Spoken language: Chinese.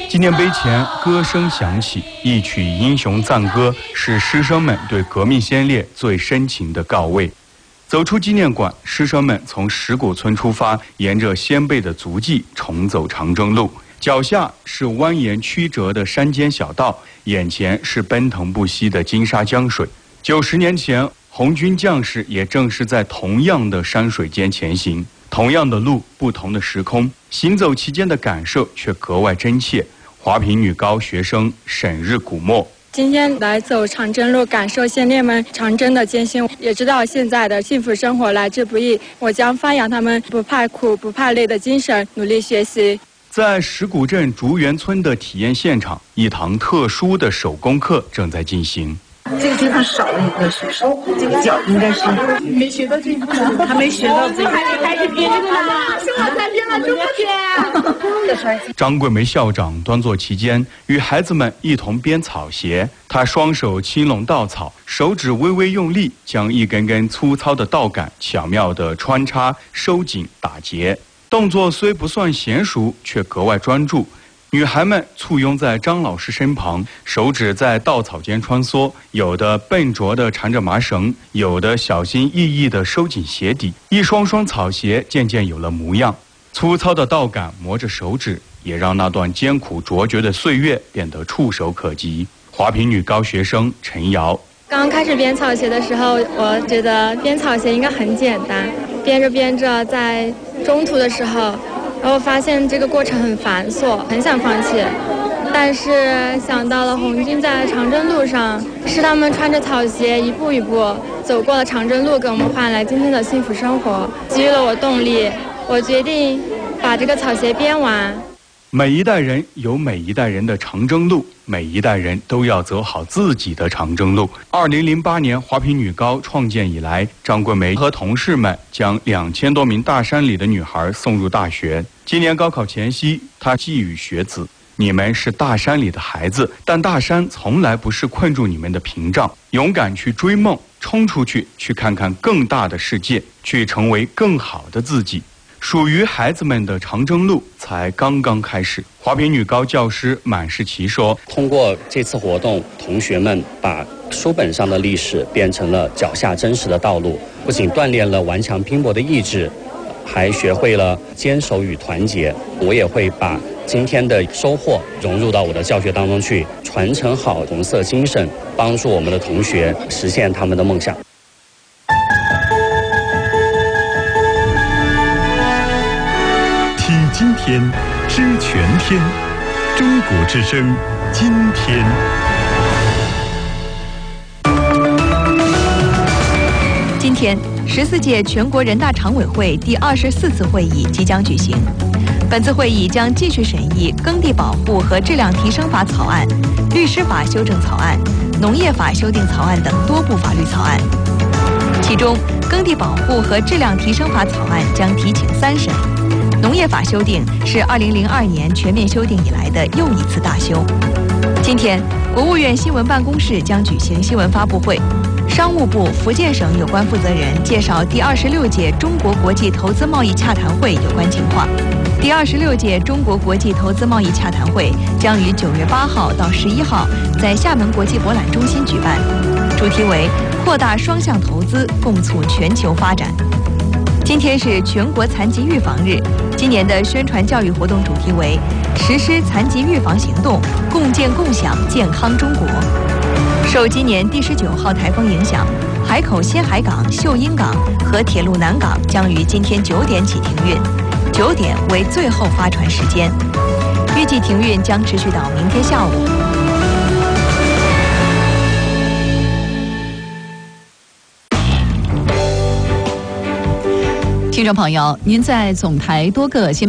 纪念碑前歌声响起，一曲英雄赞歌是师生们对革命先烈最深情的告慰。走出纪念馆，师生们从石鼓村出发，沿着先辈的足迹重走长征路。脚下是蜿蜒曲折的山间小道，眼前是奔腾不息的金沙江水。90年前，红军将士也正是在同样的山水间前行，同样的路，不同的时空，行走其间的感受却格外真切。华坪女高学生沈日古墨。 今天来走长征路，感受先烈们长征的艰辛，也知道现在的幸福生活来之不易。我将发扬他们不怕苦、不怕累的精神，努力学习。 在石鼓镇竹园村的体验现场，一堂特殊的手工课正在进行。 这个地方少了一个学生，这个脚应该是没学到这个， 还没学到这个， 开始编这个了，是我才编了这么编。 张桂梅校长端坐其间，与孩子们一同编草鞋。她双手轻拢稻草，手指微微用力，将一根根粗糙的稻杆巧妙地穿插、收紧、打结。动作虽不算娴熟，却格外专注。女孩们簇拥在张老师身旁，手指在稻草间穿梭，有的笨拙地缠着麻绳，有的小心翼翼地收紧鞋底，一双双草鞋渐渐有了模样。粗糙的稻杆磨着手指，也让那段艰苦卓绝的岁月变得触手可及。华坪女高学生陈瑶。 刚开始编草鞋的时候，我觉得编草鞋应该很简单，编着编着，在中途的时候，然后发现这个过程很繁琐，很想放弃。但是想到了红军在长征路上，是他们穿着草鞋一步一步走过了长征路，给我们换来今天的幸福生活，给予了我动力。我决定把这个草鞋编完。 每一代人有每一代人的长征路，每一代人都要走好自己的长征路。2008年华坪女高创建以来，张桂梅和同事们将2000多名大山里的女孩送入大学。今年高考前夕，她寄语学子：你们是大山里的孩子，但大山从来不是困住你们的屏障。勇敢去追梦，冲出去，去看看更大的世界，去成为更好的自己。属于孩子们的长征路才刚刚开始。华坪女高教师满世奇说： 通过这次活动，同学们把书本上的历史变成了脚下真实的道路，不仅锻炼了顽强拼搏的意志，还学会了坚守与团结。我也会把今天的收获融入到我的教学当中去，传承好红色精神，帮助我们的同学实现他们的梦想。 听今天，知全天。中国之声，今天。 今天，14届全国人大常委会第24次会议即将举行。本次会议将继续审议《耕地保护和质量提升法》草案、律师法修正草案、农业法修订草案等多部法律草案。其中，《耕地保护和质量提升法》草案将提请3审。农业法修订是2002年全面修订以来的又一次大修。今天，国务院新闻办公室将举行新闻发布会，商务部、福建省有关负责人介绍第26届中国国际投资贸易洽谈会有关情况。第26届中国国际投资贸易洽谈会将于9月8号到11号在厦门国际博览中心举办，主题为扩大双向投资，共促全球发展。今天是全国残疾预防日，今年的宣传教育活动主题为实施残疾预防行动，共建共享健康中国。受今年第19号台风影响，海口仙海港、秀英港和铁路南港将于今天9点起停运，9点为最后发船时间，预计停运将持续到明天下午。 听众朋友，您在总台多个新